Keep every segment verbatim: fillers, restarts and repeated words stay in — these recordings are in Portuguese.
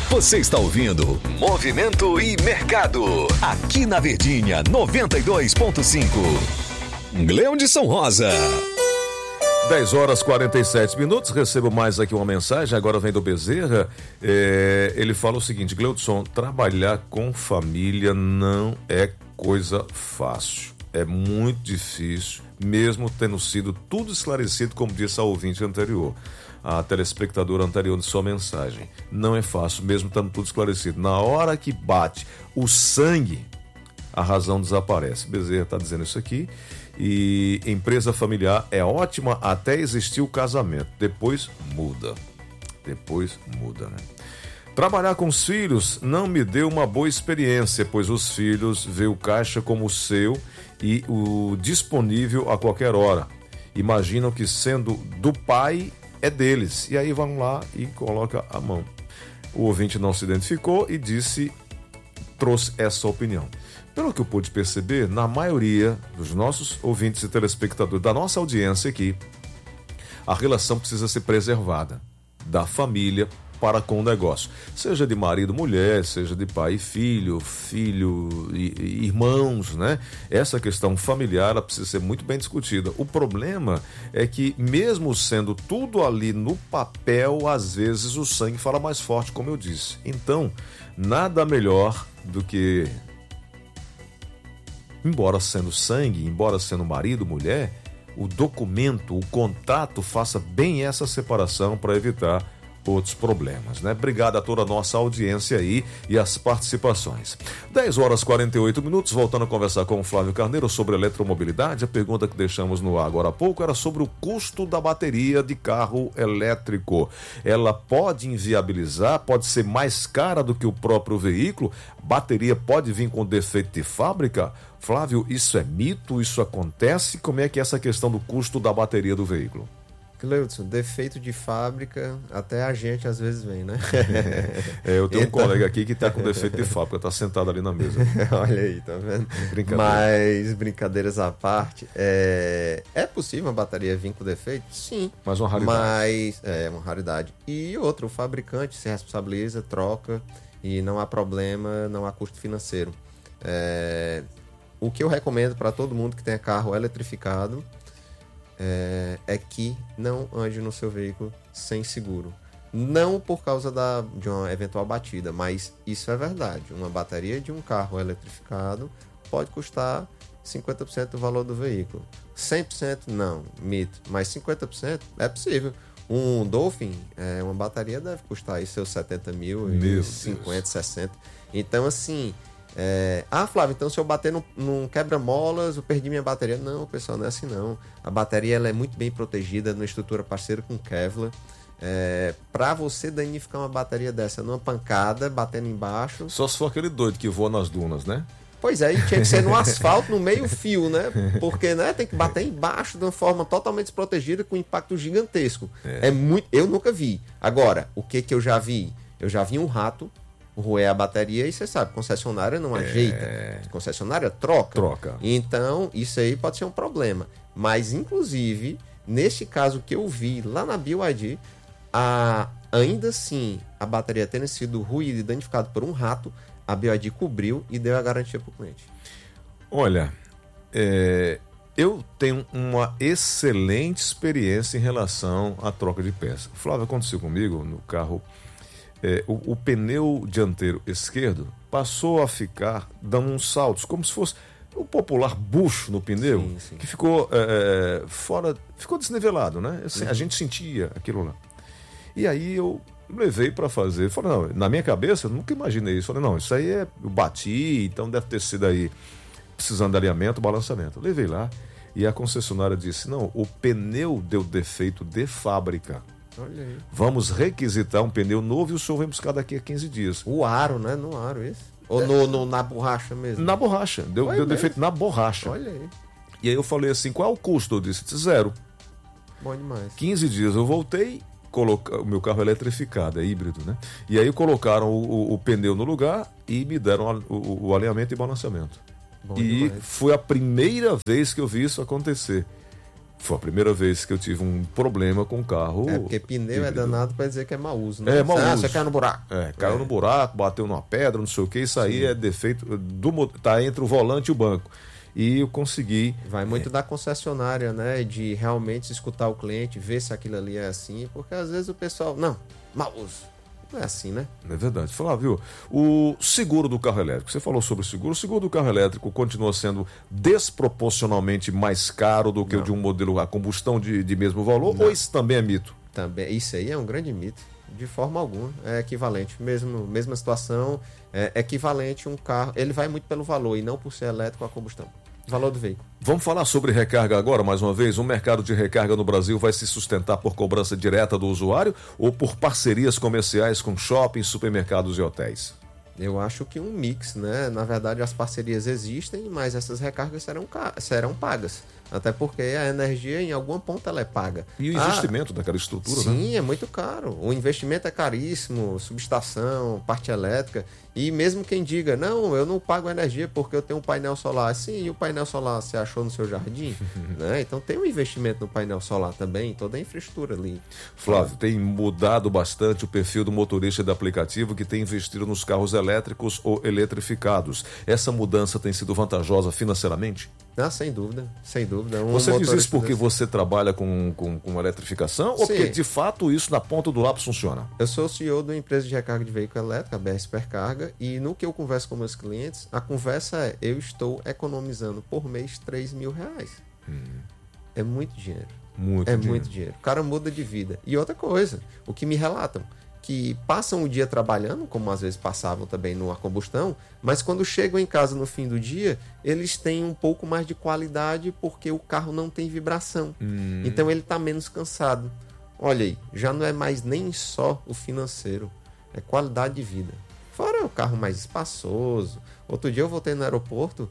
Você está ouvindo Movimento e Mercado, aqui na Verdinha noventa e dois ponto cinco. Leão de São Rosa. dez horas e quarenta e sete minutos, recebo mais aqui uma mensagem, agora vem do Bezerra. É, ele fala o seguinte: Gleudson, trabalhar com família não é coisa fácil, é muito difícil, mesmo tendo sido tudo esclarecido, como disse a ouvinte anterior, a telespectadora anterior de sua mensagem. Não é fácil, mesmo estando tudo esclarecido. Na hora que bate o sangue, a razão desaparece. Bezerra está dizendo isso aqui. E empresa familiar é ótima até existir o casamento. Depois muda. Depois muda, né? Trabalhar com os filhos não me deu uma boa experiência, pois os filhos veem o caixa como o seu e o disponível a qualquer hora. Imaginam que sendo do pai é deles. E aí vão lá e colocam a mão. O ouvinte não se identificou e disse, trouxe essa opinião. Pelo que eu pude perceber, na maioria dos nossos ouvintes e telespectadores, da nossa audiência aqui, a relação precisa ser preservada, da família para com o negócio. Seja de marido e mulher, seja de pai e filho, filho e, e irmãos, né? Essa questão familiar, ela precisa ser muito bem discutida. O problema é que, mesmo sendo tudo ali no papel, às vezes o sangue fala mais forte, como eu disse. Então, nada melhor do que... Embora sendo sangue, embora sendo marido, mulher, o documento, o contrato faça bem essa separação para evitar outros problemas, né? Obrigado a toda a nossa audiência aí e as participações. dez horas e quarenta e oito minutos, voltando a conversar com o Flávio Carneiro sobre eletromobilidade. A pergunta que deixamos no ar agora há pouco era sobre o custo da bateria de carro elétrico. Ela pode inviabilizar, pode ser mais cara do que o próprio veículo? Bateria pode vir com defeito de fábrica? Flávio, isso é mito? Isso acontece? Como é que é essa questão do custo da bateria do veículo? Gleudson, defeito de fábrica, até a gente às vezes vem, né? É, eu tenho então... um colega aqui que está com defeito de fábrica, está sentado ali na mesa. Olha aí, tá vendo? Brincadeira. Mas, brincadeiras à parte, é... é possível uma bateria vir com defeito? Sim. Mas uma raridade. Mas é uma raridade. E outra, o fabricante se responsabiliza, troca e não há problema, não há custo financeiro. É... O que eu recomendo para todo mundo que tenha carro eletrificado É, é que não ande no seu veículo sem seguro. Não por causa da, de uma eventual batida, mas isso é verdade. Uma bateria de um carro eletrificado pode custar cinquenta por cento do valor do veículo. cem por cento não, mito. Mas cinquenta por cento é possível. Um Dolphin, é, uma bateria deve custar aí seus setenta mil, cinquenta, sessenta. Então, assim... É... Ah, Flávio, então se eu bater num, num quebra-molas, eu perdi minha bateria. Não, pessoal, não é assim não. A bateria ela é muito bem protegida numa estrutura parceira com Kevlar. É... Para você danificar uma bateria dessa numa pancada, batendo embaixo... Só se for aquele doido que voa nas dunas, né? Pois é, e tinha que ser no asfalto, no meio fio, né? Porque né, tem que bater embaixo de uma forma totalmente desprotegida, com um impacto gigantesco. É. É muito... Eu nunca vi. Agora, o que que eu já vi? Eu já vi um rato roer a bateria e você sabe, concessionária não ajeita, é... concessionária troca. Troca. Então, isso aí pode ser um problema. Mas, inclusive, neste caso que eu vi lá na B Y D, a... ainda assim, a bateria tendo sido ruída e danificada por um rato, a B Y D cobriu e deu a garantia para o cliente. Olha, é... eu tenho uma excelente experiência em relação à troca de peça. Flávio, aconteceu comigo no carro... É, o, o pneu dianteiro esquerdo passou a ficar dando uns saltos, como se fosse o popular bucho no pneu, sim, sim. que ficou é, fora, ficou desnivelado, né? Assim, uhum. A gente sentia aquilo lá. E aí eu levei para fazer, falei, não, na minha cabeça eu nunca imaginei isso. Falei, não, isso aí é, eu bati, então deve ter sido aí precisando de alinhamento, balançamento. Eu levei lá e a concessionária disse, não, o pneu deu defeito de fábrica. Olha aí. Vamos requisitar um pneu novo e o senhor vem buscar daqui a quinze dias. O aro, né? No aro, isso? Ou é. no, no, na borracha mesmo? Na borracha. Deu, deu defeito na borracha. Olha aí. E aí eu falei assim, qual é o custo? Eu disse, zero. Bom demais. quinze dias eu voltei, coloca... o meu carro é eletrificado, é híbrido, né? E aí colocaram o, o, o pneu no lugar e me deram o, o, o alinhamento e balanceamento. Bom e demais. Foi a primeira vez que eu vi isso acontecer. Foi a primeira vez que eu tive um problema com o carro. É porque pneu híbrido. É danado para dizer que é mau uso, né? É mau ah, uso. Você caiu no buraco. É, caiu é. no buraco, bateu numa pedra, não sei o que. Isso aí Sim. é defeito do tá entre o volante e o banco. E eu consegui. Vai muito é. da concessionária, né? De realmente escutar o cliente, ver se aquilo ali é assim, porque às vezes o pessoal. Não, mau uso. Não é assim, né? É verdade. Flávio, o seguro do carro elétrico, você falou sobre o seguro. O seguro do carro elétrico continua sendo desproporcionalmente mais caro do que Não. o de um modelo a combustão de, de mesmo valor? Não. Ou isso também é mito? Também. Isso aí é um grande mito. De forma alguma. É equivalente. Mesmo, mesma situação, é equivalente um carro. Ele vai muito pelo valor e não por ser elétrico a combustão. Valor do veículo. Vamos falar sobre recarga agora, mais uma vez. O mercado de recarga no Brasil vai se sustentar por cobrança direta do usuário ou por parcerias comerciais com shoppings, supermercados e hotéis? Eu acho que um mix, né? Na verdade, as parcerias existem, mas essas recargas serão, serão pagas. Até porque a energia, em alguma ponta, ela é paga. E o investimento ah, daquela estrutura, sim, né? Sim, é muito caro. O investimento é caríssimo, subestação, parte elétrica. E mesmo quem diga, não, eu não pago energia porque eu tenho um painel solar. Sim, e o painel solar você achou no seu jardim? né? Então tem um investimento no painel solar também, toda a infraestrutura ali. Flávio, tem mudado bastante o perfil do motorista do aplicativo que tem investido nos carros elétricos ou eletrificados. Essa mudança tem sido vantajosa financeiramente? Ah, sem dúvida, sem dúvida. Um você diz isso porque desse... você trabalha com, com, com eletrificação Sim. ou porque de fato isso na ponta do lápis funciona? Eu sou C E O de uma empresa de recarga de veículo elétrico, a B R Supercarga, e no que eu converso com meus clientes, a conversa é, eu estou economizando por mês três mil reais. Hum. É muito dinheiro. Muito é dinheiro. muito dinheiro. O cara muda de vida. E outra coisa, o que me relatam, que passam o dia trabalhando, como às vezes passavam também numa combustão, mas quando chegam em casa no fim do dia, eles têm um pouco mais de qualidade porque o carro não tem vibração. Hum. Então ele está menos cansado. Olha aí, já não é mais nem só o financeiro, é qualidade de vida. Fora o carro mais espaçoso. Outro dia eu voltei no aeroporto,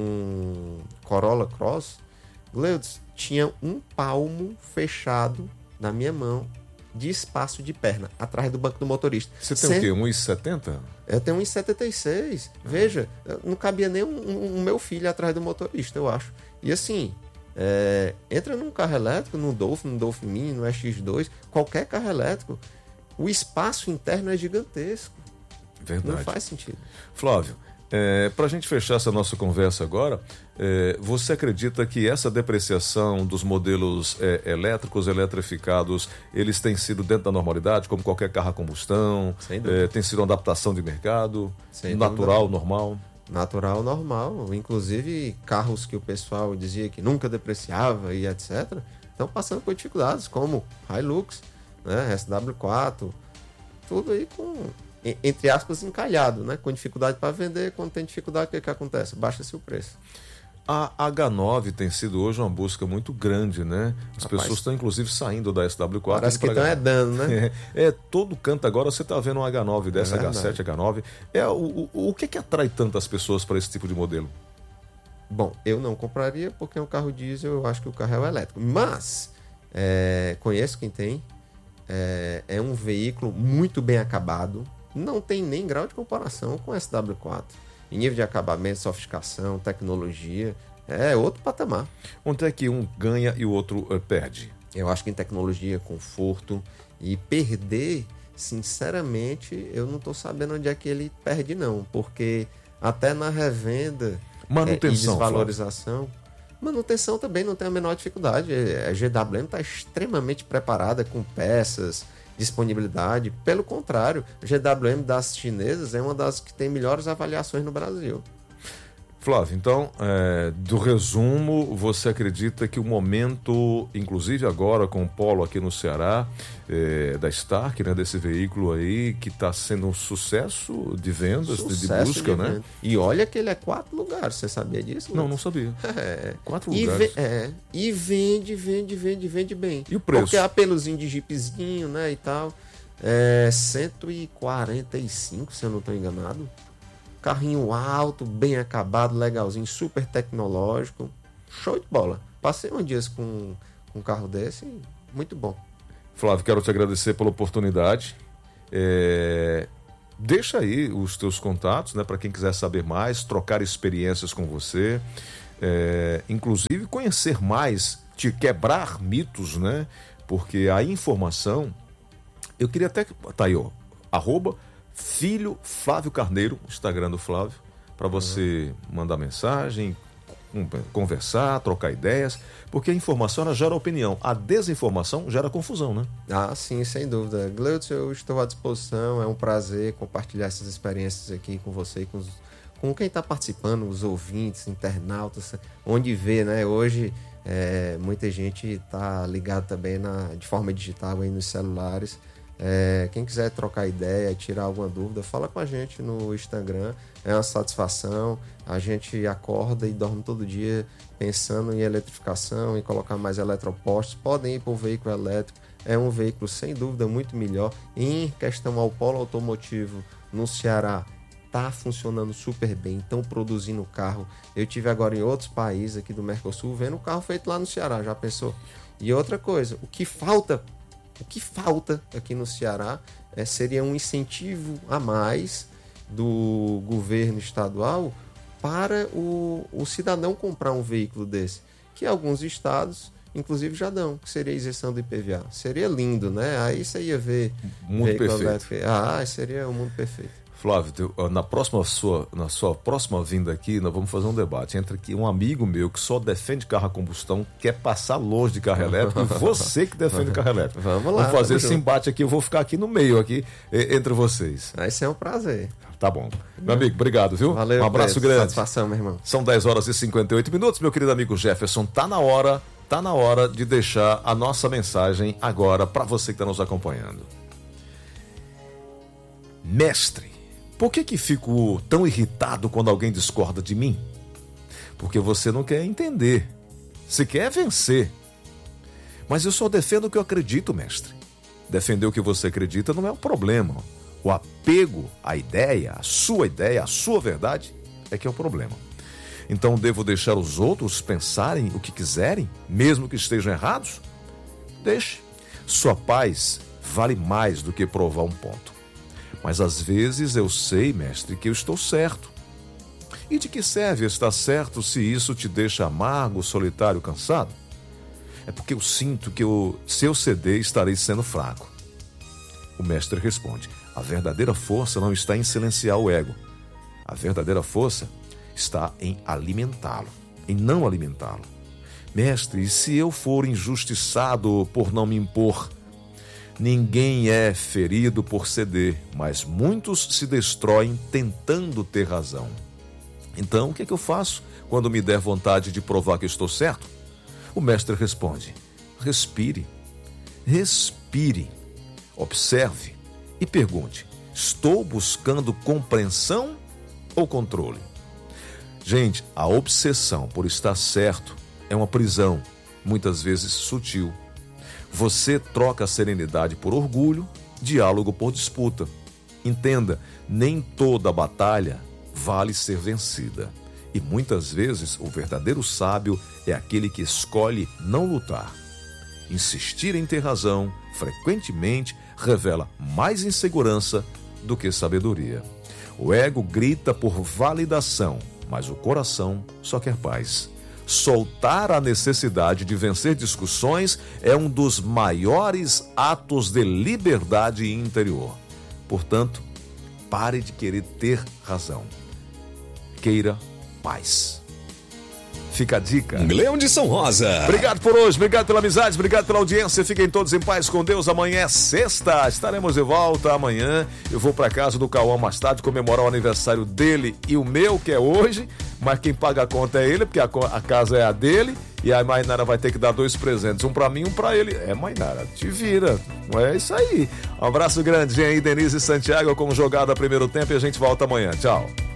num Corolla Cross, Gleudson, tinha um palmo fechado na minha mão, de espaço de perna, atrás do banco do motorista. Você tem Sem... o quê? um e setenta? Eu tenho um e setenta e seis. Ah. Veja, não cabia nem um, um, um meu filho atrás do motorista, eu acho. E assim, é... entra num carro elétrico, no Dolphin, no Dolphin Mini, no X dois, qualquer carro elétrico, o espaço interno é gigantesco. Verdade. Não faz sentido. Flávio, É, para a gente fechar essa nossa conversa agora, é, você acredita que essa depreciação dos modelos é, elétricos, eletrificados, eles têm sido dentro da normalidade, como qualquer carro a combustão? É, tem sido uma adaptação de mercado? Sem natural, dúvida. normal? Natural, normal. Inclusive, carros que o pessoal dizia que nunca depreciava e etcétera, estão passando por dificuldades, como Hilux, né, S W quatro, tudo aí com... entre aspas, encalhado, né? Com dificuldade para vender. Quando tem dificuldade, o que, que acontece? Baixa-se o preço. A H nove tem sido hoje uma busca muito grande, né? As Rapaz, pessoas estão inclusive saindo da S W quatro. Parece que estão é dando, né? É, é, todo canto agora você está vendo um H nove dessa, é H sete, H nove. É, o, o, o que que atrai tantas pessoas para esse tipo de modelo? Bom, eu não compraria porque é um carro diesel, eu acho que o carro é elétrico. Mas, é, conheço quem tem. É, é um veículo muito bem acabado. Não tem nem grau de comparação com o S W quatro. Em nível de acabamento, sofisticação, tecnologia, é outro patamar. Onde é que um ganha e o outro uh, perde? Eu acho que em tecnologia, conforto, e perder, sinceramente, eu não estou sabendo onde é que ele perde não, porque até na revenda manutenção, é, e desvalorização... Flávio. Manutenção também não tem a menor dificuldade. A G W M está extremamente preparada com peças, disponibilidade. Pelo contrário, a G W M das chinesas é uma das que tem melhores avaliações no Brasil. Flávio, então, é, do resumo, você acredita que o momento, inclusive agora com o Polo aqui no Ceará, é, da Stark, né, desse veículo aí, que está sendo um sucesso de vendas, sucesso de busca, de né? Venda. E olha que ele é quatro lugares, você sabia disso? Não, não sabia. É. Quatro e lugares. Ve- é, e vende, vende, vende, vende bem. E o preço? Porque apelozinho de jeepzinho, né, e tal, é cento e quarenta e cinco, se eu não estou enganado. Carrinho alto, bem acabado, legalzinho, super tecnológico. Show de bola. Passei um dia com, com um carro desse, muito bom. Flávio, quero te agradecer pela oportunidade. É... Deixa aí os teus contatos, né, para quem quiser saber mais, trocar experiências com você, é... inclusive conhecer mais te quebrar mitos, né? Porque a informação, eu queria até, tá aí, ó, arroba filho Flávio Carneiro, Instagram do Flávio, para você uhum. mandar mensagem, conversar, trocar ideias, porque a informação ela gera opinião, a desinformação gera confusão, né? Ah, sim, sem dúvida. Gleudson, eu estou à disposição, é um prazer compartilhar essas experiências aqui com você e com, os, com quem está participando, os ouvintes, internautas, onde vê, né? Hoje é, muita gente está ligada também na, de forma digital aí nos celulares. É, quem quiser trocar ideia, tirar alguma dúvida, fala com a gente no Instagram, é uma satisfação. A gente acorda e dorme todo dia pensando em eletrificação, em colocar mais eletropostos. Podem ir para o veículo elétrico, é um veículo sem dúvida muito melhor. Em questão ao polo automotivo no Ceará, está funcionando super bem, estão produzindo carro. Eu tive agora em outros países aqui do Mercosul vendo o carro feito lá no Ceará, já pensou? E outra coisa, o que falta O que falta aqui no Ceará é, seria um incentivo a mais do governo estadual para o, o cidadão comprar um veículo desse, que alguns estados, inclusive, já dão, que seria a isenção do I P V A. Seria lindo, né? Aí você ia ver... Mundo perfeito. Ah, seria um mundo perfeito. Flávio, na próxima sua, na sua próxima vinda aqui, nós vamos fazer um debate entre aqui um amigo meu que só defende carro a combustão, quer passar longe de carro elétrico, e você que defende carro elétrico. Vamos lá. Vamos fazer esse junto. embate aqui, eu vou ficar aqui no meio, aqui, entre vocês. Esse é um prazer. Tá bom. Meu amigo, obrigado, viu? Valeu, um abraço Pedro. grande. Satisfação, meu irmão. São dez horas e cinquenta e oito minutos, meu querido amigo Jefferson, tá na hora, tá na hora de deixar a nossa mensagem agora para você que está nos acompanhando. Mestre, por que que fico tão irritado quando alguém discorda de mim? Porque você não quer entender. Você quer vencer. Mas eu só defendo o que eu acredito, mestre. Defender o que você acredita não é um problema. O apego à ideia, à sua ideia, à sua verdade, é que é o problema. Então devo deixar os outros pensarem o que quiserem, mesmo que estejam errados? Deixe. Sua paz vale mais do que provar um ponto. Mas às vezes eu sei, mestre, que eu estou certo. E de que serve estar certo se isso te deixa amargo, solitário, cansado? É porque eu sinto que eu, se eu ceder, estarei sendo fraco. O mestre responde: a verdadeira força não está em silenciar o ego. A verdadeira força está em alimentá-lo, em não alimentá-lo. Mestre, e se eu for injustiçado por não me impor? Ninguém é ferido por ceder, mas muitos se destroem tentando ter razão. Então, o que é que eu faço quando me der vontade de provar que estou certo? O mestre responde: respire, respire, observe e pergunte: estou buscando compreensão ou controle? Gente, a obsessão por estar certo é uma prisão, muitas vezes sutil. Você troca a serenidade por orgulho, diálogo por disputa. Entenda, nem toda batalha vale ser vencida. E muitas vezes o verdadeiro sábio é aquele que escolhe não lutar. Insistir em ter razão, frequentemente, revela mais insegurança do que sabedoria. O ego grita por validação, mas o coração só quer paz. Soltar a necessidade de vencer discussões é um dos maiores atos de liberdade interior. Portanto, pare de querer ter razão. Queira paz. Fica a dica. Leão de São Rosa. Obrigado por hoje, obrigado pela amizade, obrigado pela audiência. Fiquem todos em paz com Deus. Amanhã é sexta, estaremos de volta amanhã. Eu vou para casa do Cauã mais tarde comemorar o aniversário dele e o meu, que é hoje. Mas quem paga a conta é ele, porque a, a casa é a dele. E a Mainara vai ter que dar dois presentes, um para mim e um para ele. É, Mainara, te vira. É isso aí. Um abraço grande, hein? Denise e Santiago com jogada primeiro tempo e a gente volta amanhã. Tchau.